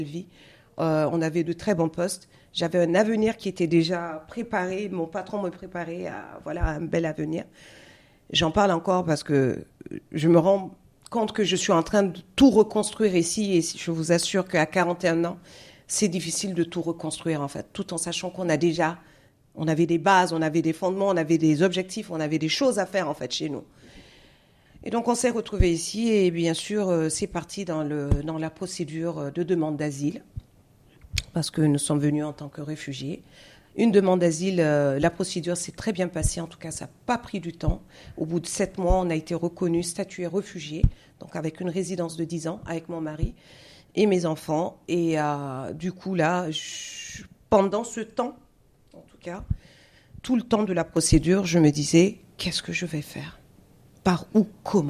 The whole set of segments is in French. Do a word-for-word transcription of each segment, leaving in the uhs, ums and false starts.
vie. Euh, on avait de très bons postes. J'avais un avenir qui était déjà préparé. Mon patron me préparait à voilà, un bel avenir. J'en parle encore parce que je me rends compte que je suis en train de tout reconstruire ici. Et je vous assure qu'à quarante et un ans, c'est difficile de tout reconstruire, en fait, tout en sachant qu'on a déjà, on avait des bases, on avait des fondements, on avait des objectifs, on avait des choses à faire, en fait, chez nous. Et donc, on s'est retrouvés ici et bien sûr, c'est parti dans, le, dans la procédure de demande d'asile parce que nous sommes venus en tant que réfugiés. Une demande d'asile, euh, la procédure s'est très bien passée, en tout cas, ça n'a pas pris du temps. Au bout de sept mois, on a été reconnus, statués réfugiés, donc avec une résidence de dix ans, avec mon mari et mes enfants. Et euh, du coup, là, je, pendant ce temps, en tout cas, tout le temps de la procédure, je me disais, qu'est-ce que je vais faire ? Par où commencer ?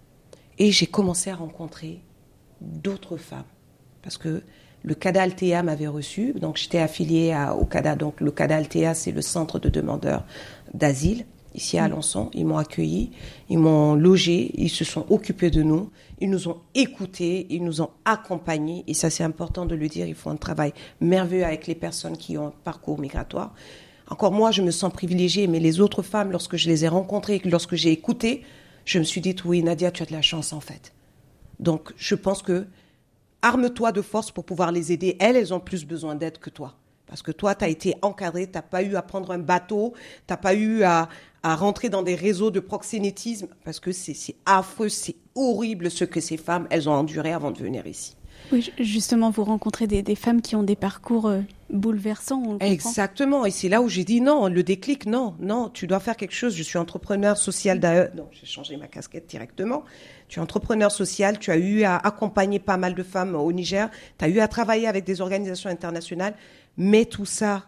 Et j'ai commencé à rencontrer d'autres femmes, parce que le CADA Altea m'avait reçu, donc j'étais affiliée à, au CADA. Donc le CADA Altea, c'est le centre de demandeurs d'asile, ici à Alençon. Ils m'ont accueillis, ils m'ont logé, ils se sont occupés de nous, ils nous ont écoutés, ils nous ont accompagnés. Et ça, c'est important de le dire, ils font un travail merveilleux avec les personnes qui ont un parcours migratoire. Encore moi, je me sens privilégiée, mais les autres femmes, lorsque je les ai rencontrées, lorsque j'ai écouté, je me suis dit, oui, Nadia, tu as de la chance, en fait. Donc, je pense que arme-toi de force pour pouvoir les aider. Elles, elles ont plus besoin d'aide que toi. Parce que toi, tu as été encadré, tu n'as pas eu à prendre un bateau, tu n'as pas eu à, à rentrer dans des réseaux de proxénétisme, parce que c'est, c'est affreux, c'est horrible ce que ces femmes, elles ont enduré avant de venir ici. Oui, justement, vous rencontrez des, des femmes qui ont des parcours euh, bouleversants, on le comprend. Exactement, et c'est là où j'ai dit non, le déclic, non, non, tu dois faire quelque chose. Je suis entrepreneur social d'ailleurs, non, j'ai changé ma casquette directement. Tu es entrepreneur social, tu as eu à accompagner pas mal de femmes au Niger, tu as eu à travailler avec des organisations internationales, mets tout ça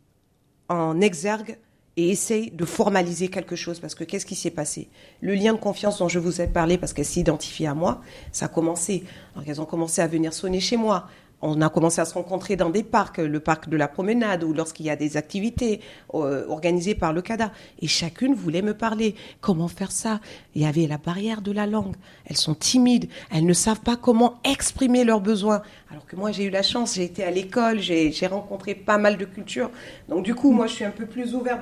en exergue et essaye de formaliser quelque chose, parce que qu'est-ce qui s'est passé ? Le lien de confiance dont je vous ai parlé, parce qu'elles s'identifient à moi, ça a commencé. Alors, elles ont commencé à venir sonner chez moi. On a commencé à se rencontrer dans des parcs, le parc de la Promenade, ou lorsqu'il y a des activités euh, organisées par le CADA. Et chacune voulait me parler. Comment faire ça ? Il y avait la barrière de la langue. Elles sont timides. Elles ne savent pas comment exprimer leurs besoins. Alors que moi, j'ai eu la chance. J'ai été à l'école. J'ai, j'ai rencontré pas mal de cultures. Donc du coup, moi, je suis un peu plus ouverte.